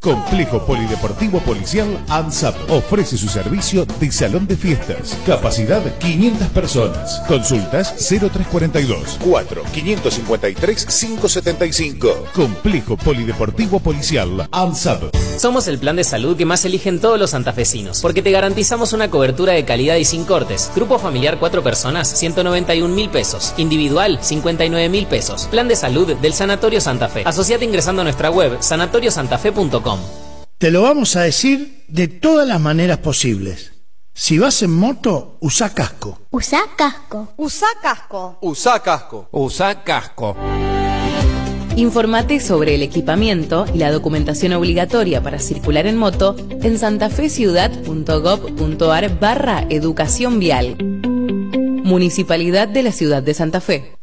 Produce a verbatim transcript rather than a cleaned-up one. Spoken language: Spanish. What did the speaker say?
Complejo Polideportivo Policial ANSAP ofrece su servicio de salón de fiestas. Capacidad quinientas personas. Consultas cero tres cuarenta y dos, cuatro, quinientos cincuenta y tres, quinientos setenta y cinco. Complejo Polideportivo Policial ANSAP. Somos el plan de salud que más eligen todos los santafesinos, porque te garantizamos una cobertura de calidad y sin cortes. Grupo familiar cuatro personas, ciento noventa y un mil pesos. Individual, cincuenta y nueve mil pesos. Plan de salud del Sanatorio Santa Fe. Asociate ingresando a nuestra web sanatorio santafe punto com. Te lo vamos a decir de todas las maneras posibles. Si vas en moto, usa casco. Usa casco. Usa casco. Usa casco. Usa casco. Informate sobre el equipamiento y la documentación obligatoria para circular en moto en santafeciudad punto gob punto ar barra educación vial. Municipalidad de la Ciudad de Santa Fe.